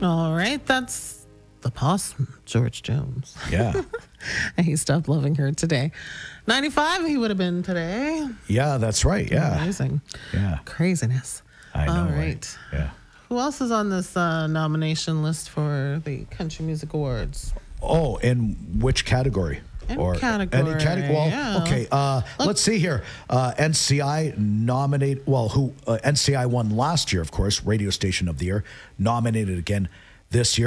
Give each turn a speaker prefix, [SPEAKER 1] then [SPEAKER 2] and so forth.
[SPEAKER 1] All right, that's the possum, George Jones.
[SPEAKER 2] Yeah.
[SPEAKER 1] And he stopped loving her today. 95, he would have been today.
[SPEAKER 2] Yeah, that's right. Yeah.
[SPEAKER 1] Amazing.
[SPEAKER 2] Yeah.
[SPEAKER 1] Craziness.
[SPEAKER 2] I know.
[SPEAKER 1] All
[SPEAKER 2] right?
[SPEAKER 1] right.
[SPEAKER 2] Yeah.
[SPEAKER 1] Who else is on this nomination list for the Country Music Awards?
[SPEAKER 2] Oh, in which category?
[SPEAKER 1] Any category.
[SPEAKER 2] Any category? Well,
[SPEAKER 1] yeah.
[SPEAKER 2] okay. Let's see here. NCI nominate. Well, who NCI won last year, of course, Radio Station of the Year, nominated again this year.